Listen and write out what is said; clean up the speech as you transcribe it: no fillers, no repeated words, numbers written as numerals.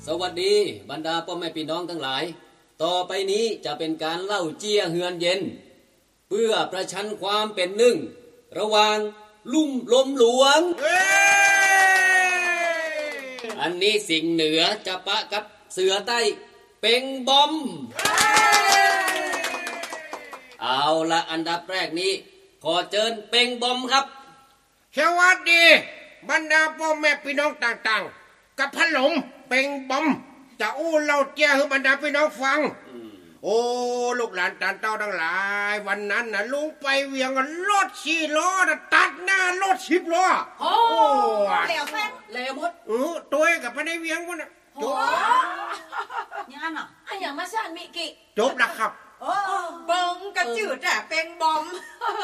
สวัสดีบรรดาพ่อแม่พี่น้องทั้งหลายต่อไปนี้จะเป็นการเล่าเจี้ยเฮือนเย็นเพื่อประชันความเป็นหนึ่งระหว่างลุ่มลมหลวงอันนี้สิงห์เหนือจะปะกับเสือใต้เป็งบอมเอาละอันดับแรกนี้ขอเชิญเป็งบอมครับสวัสดีบรรดาพ่อแม่พี่น้องต่างๆกับพันหลงเป็งบอมจะอู้เล่าเจ้าให้บรรดาพี่น้องฟังโอ้ลูกหลานตาเต้าทั้งหลายวันนั้นนะลุงไปเวียงรถ4 ล้อตัดหน้ารถ10 ล้อโอ้แล้วแฟนแล้วหมดตัวกับไปในเวียงวันน่ะจบยังงั้นเหรออย่างมาสั่นมิกิจบแล้วครับเบิ้งกระจืดแต่เป็นบอม